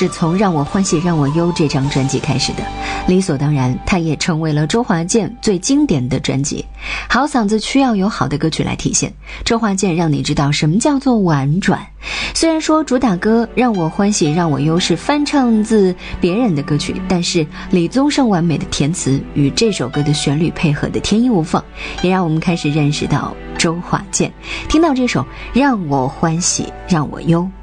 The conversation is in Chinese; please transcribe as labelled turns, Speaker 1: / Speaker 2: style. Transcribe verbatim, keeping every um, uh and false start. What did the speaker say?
Speaker 1: 是从让我欢喜让我忧这张专辑开始的，理所当然它也成为了周华健最经典的专辑。好嗓子需要有好的歌曲来体现，周华健让你知道什么叫做婉转。虽然说主打歌让我欢喜让我忧是翻唱自别人的歌曲，但是李宗盛完美的填词与这首歌的旋律配合的天衣无缝，也让我们开始认识到周华健。听到这首让我欢喜让我忧，